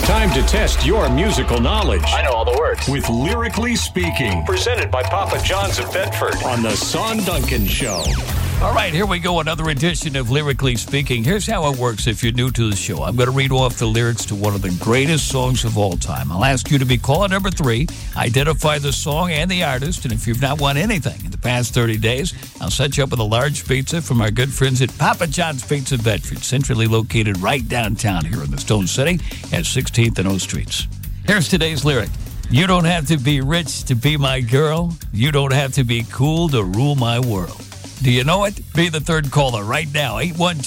Time to test your musical knowledge. I know all the words. With Lyrically Speaking. Presented by Papa John's of Bedford. On the Son Duncan Show. All right, here we go. Another edition of Lyrically Speaking. Here's how it works if you're new to the show. I'm going to read off the lyrics to one of the greatest songs of all time. I'll ask you to be caller number 3, identify the song and the artist, and if you've not won anything in the past 30 days, I'll set you up with a large pizza from our good friends at Papa John's Pizza Bedford, centrally located right downtown here in the Stone City at 16th and O Streets. Here's today's lyric. You don't have to be rich to be my girl. You don't have to be cool to rule my world. Do you know it? Be the third caller right now,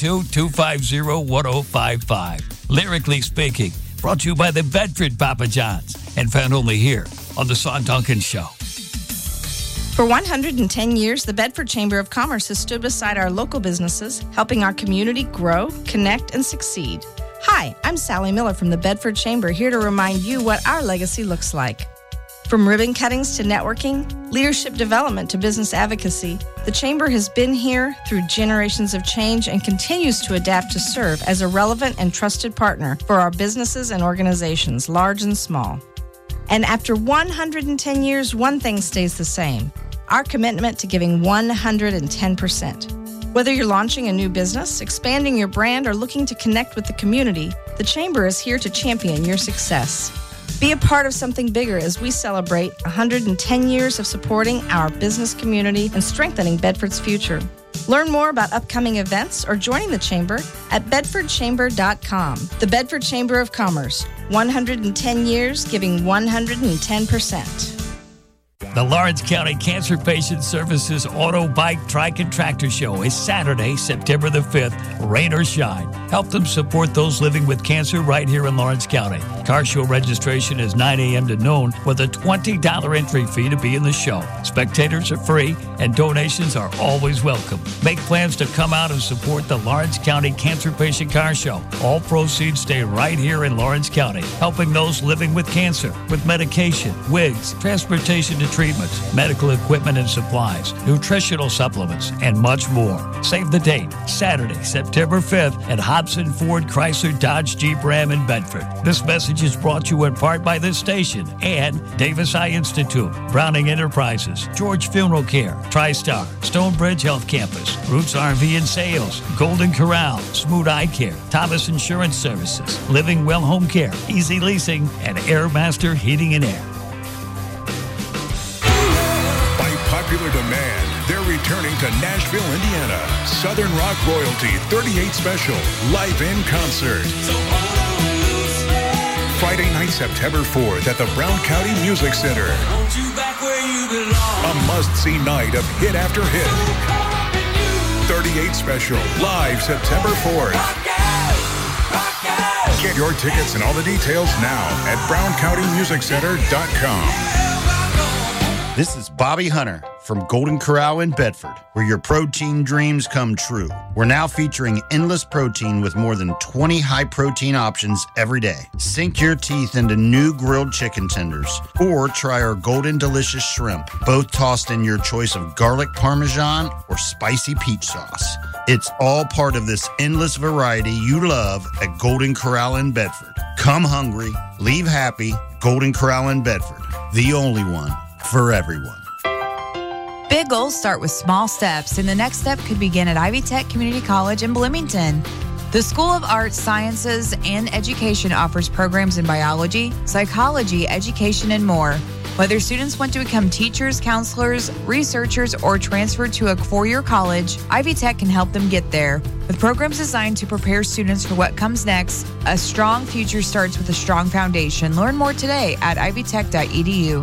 812-250-1055. Lyrically Speaking, brought to you by the Bedford Papa John's and found only here on the Son Duncan Show. For 110 years, the Bedford Chamber of Commerce has stood beside our local businesses, helping our community grow, connect, and succeed. Hi, I'm Sally Miller from the Bedford Chamber, here to remind you what our legacy looks like. From ribbon cuttings to networking, leadership development to business advocacy, the Chamber has been here through generations of change and continues to adapt to serve as a relevant and trusted partner for our businesses and organizations, large and small. And after 110 years, one thing stays the same: our commitment to giving 110%. Whether you're launching a new business, expanding your brand, or looking to connect with the community, the Chamber is here to champion your success. Be a part of something bigger as we celebrate 110 years of supporting our business community and strengthening Bedford's future. Learn more about upcoming events or joining the Chamber at bedfordchamber.com. The Bedford Chamber of Commerce, 110 years giving 110%. The Lawrence County Cancer Patient Services Auto, Bike, Trike, and Tractor Show is Saturday, September the 5th, rain or shine. Help them support those living with cancer right here in Lawrence County. Car show registration is 9 a.m. to noon with a $20 entry fee to be in the show. Spectators are free and donations are always welcome. Make plans to come out and support the Lawrence County Cancer Patient Car Show. All proceeds stay right here in Lawrence County, helping those living with cancer with medication, wigs, transportation to treatments, medical equipment and supplies, nutritional supplements, and much more. Save the date, Saturday, September 5th at Hobson Ford Chrysler Dodge Jeep Ram in Bedford. This message is brought to you in part by this station and Davis Eye Institute, Browning Enterprises, George Funeral Care, TriStar, Stonebridge Health Campus, Roots RV and Sales, Golden Corral, Smooth Eye Care, Thomas Insurance Services, Living Well Home Care, Easy Leasing, and Airmaster Heating and Air. Popular demand, they're returning to Nashville, Indiana. Southern Rock Royalty 38 Special, live in concert. Friday night, September 4th at the Brown County Music Center. A must-see night of hit after hit. 38 Special, live September 4th. Get your tickets and all the details now at browncountymusiccenter.com. This is Bobby Hunter from Golden Corral in Bedford, where your protein dreams come true. We're now featuring endless protein with more than 20 high-protein options every day. Sink your teeth into new grilled chicken tenders, or try our Golden Delicious Shrimp, both tossed in your choice of garlic parmesan or spicy peach sauce. It's all part of this endless variety you love at Golden Corral in Bedford. Come hungry, leave happy. Golden Corral in Bedford, the only one for everyone. Big goals start with small steps, and the next step could begin at Ivy Tech Community College in Bloomington. The School of Arts, Sciences, and Education offers programs in biology, psychology, education, and more. Whether students want to become teachers, counselors, researchers, or transfer to a four-year college, Ivy Tech can help them get there. With programs designed to prepare students for what comes next, a strong future starts with a strong foundation. Learn more today at ivytech.edu.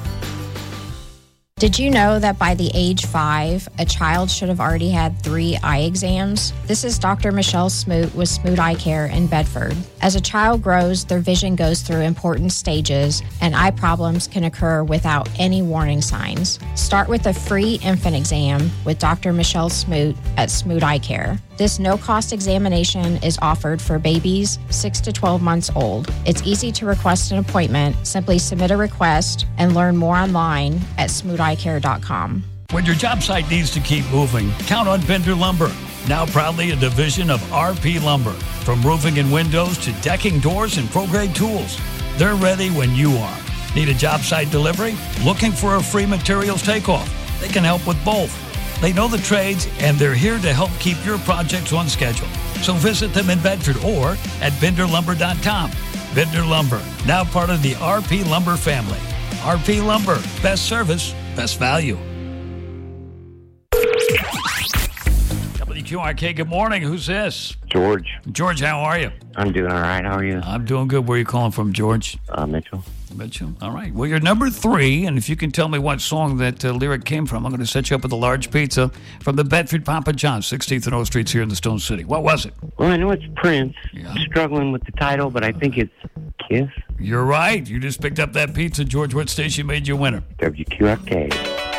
Did you know that by the age 5, a child should have already had 3 eye exams? This is Dr. Michelle Smoot with Smoot Eye Care in Bedford. As a child grows, their vision goes through important stages, and eye problems can occur without any warning signs. Start with a free infant exam with Dr. Michelle Smoot at Smoot Eye Care. This no-cost examination is offered for babies 6 to 12 months old. It's easy to request an appointment. Simply submit a request and learn more online at smootheyecare.com. When your job site needs to keep moving, count on Bender Lumber. Now proudly a division of RP Lumber. From roofing and windows to decking doors and pro-grade tools, they're ready when you are. Need a job site delivery? Looking for a free materials takeoff? They can help with both. They know the trades, and they're here to help keep your projects on schedule. So visit them in Bedford or at BenderLumber.com. Bender Lumber, now part of the RP Lumber family. RP Lumber, best service, best value. WQRK, good morning. Who's this? George. George, how are you? I'm doing all right. How are you? I'm doing good. Where are you calling from, George? Mitchell. Mitchell. All right. Well, you're number 3, and if you can tell me what song that lyric came from, I'm going to set you up with a large pizza from the Bedford Papa John's, 16th and O Streets here in the Stone City. What was it? Well, I know it's Prince. Yeah. I'm struggling with the title, but I think it's Kiss. You're right. You just picked up that pizza, George. What station made you winner? WQFK.